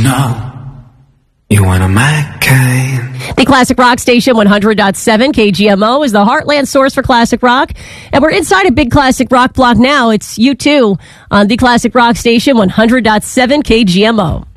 know you want a my kind. The Classic Rock Station 100.7 KGMO is the Heartland source for classic rock. And we're inside a big classic rock block now. It's U2 on the Classic Rock Station 100.7 KGMO.